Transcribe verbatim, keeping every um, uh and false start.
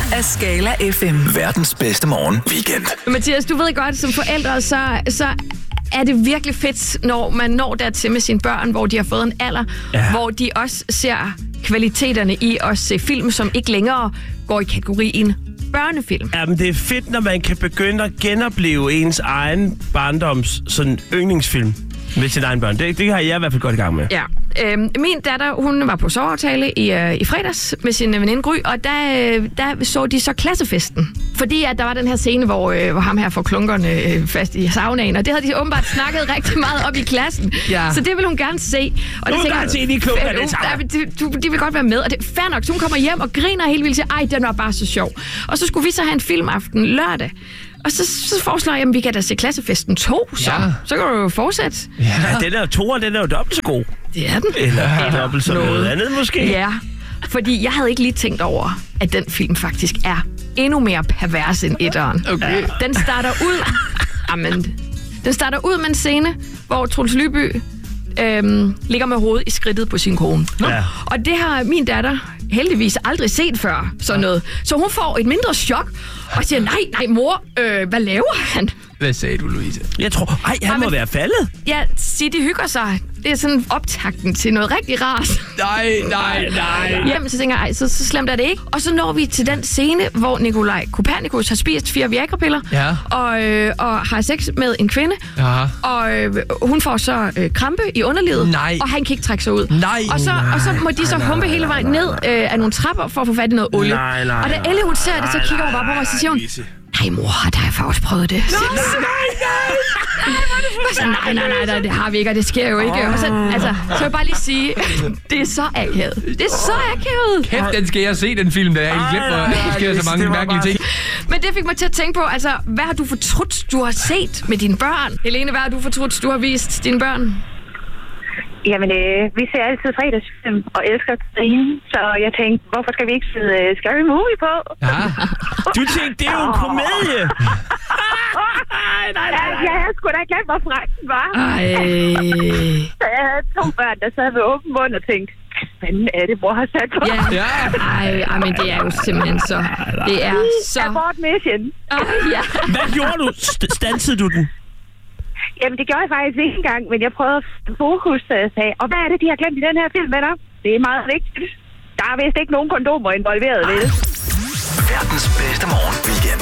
af Skala F M. Verdens bedste morgen weekend. Mathias, du ved godt, som forældre, så, så er det virkelig fedt, når man når dertil med sine børn, hvor de har fået en alder, ja. Hvor de også ser kvaliteterne i at se film, som ikke længere går i kategorien børnefilm. Jamen, det er fedt, når man kan begynde at genopleve ens egen barndoms sådan yndlingsfilm med sine egne børn. Det, det har jeg i hvert fald godt i gang med. Ja. Øhm, min datter, hun var på soveaftale i, øh, i fredags med sin veninde Gry, og der, øh, der så de så klassefesten. Fordi at der var den her scene, hvor, øh, hvor ham her får klunkerne øh, fast i saunaen, og det havde de åbenbart snakket rigtig meget op i klassen. Ja. Så det vil hun gerne se. Og nu vil hun gerne se de klunkerne i saunaen. De, de vil godt være med, og det er fair nok. Så hun kommer hjem og griner helt vildt og siger, ej, den var bare så sjov. Og så skulle vi så have en filmaften lørdag. Og så, så foreslår jeg, at vi kan da se Klassefesten to, så, ja. Så kan du jo fortsætte. Ja, den er jo to, og den er jo dobbelt så god. Det er den. Eller, Eller dobbelt så noget andet måske. Ja, fordi jeg havde ikke lige tænkt over, at den film faktisk er endnu mere pervers end etteren. Okay. Den starter ud... Amen, den starter ud med en scene, hvor Troels Lyby øhm, ligger med hovedet i skridtet på sin kone. Ja. Og det har min datter heldigvis aldrig set før, sådan noget. Så hun får et mindre chok og siger, nej, nej mor, øh, hvad laver han? Hvad sagde du, Louise? Jeg tror, ej, han må men, være faldet. Ja, sig, de hygger sig. Det er sådan optakten til noget rigtig rart. Nej, nej, nej. Jamen, så tænker jeg, ej, så, så slemt er det ikke. Og så når vi til den scene, hvor Nikolaj Kopernikus har spist fire Viagra-piller, ja. og, øh, og har sex med en kvinde. Ja. Og øh, hun får så øh, krampe i underlivet, nej. Og han kan ikke trække sig ud. Nej. Og så, og så må de så humpe hele vejen ned øh, af nogle trapper for at få fat i noget olie. Nej, nej, og da Elle hun ser det, så kigger hun bare på mig og så siger hun, nej mor, har dig faktisk prøvet det? Nej, nej, nej. nej, nej, nej, nej, det har vi ikke, og det sker jo ikke. Oh. Og så, altså, så vil jeg bare lige sige, det er så akavet. Det er så akavet. Kæft, den skal jeg se, den film, der. Jeg har ikke glemt, at der sker så mange mærkelige ting. Men det fik mig til at tænke på, altså, hvad har du fortrudt, du har set med dine børn? Helene, hvad har du fortrudt, du har vist dine børn? Jamen, øh, vi ser altid fredagsfilm og elsker Trine, så jeg tænkte, hvorfor skal vi ikke se uh, Scary Movie på? Ja. Du tænkte, det er jo en komedie. nej, nej, nej. Ja, jeg skulle da glemt, hvor fræk den var. Ej. Så jeg havde to børn, der sad ved åben mund og tænkte, hvad er det, mor har sat på? Ja. Ja. Ej, ej, men det er jo simpelthen så... Det er så... Abort mission. Oh, ja. Hvad gjorde du? St- stansede du den? Jamen, det gjorde jeg faktisk ikke engang, men jeg prøvede at få fokus, så jeg sagde, og hvad er det, de har glemt i den her film, venner? Det er meget vigtigt. Der er vist ikke nogen kondomer involveret, vel? Verdens bedste morgen weekend.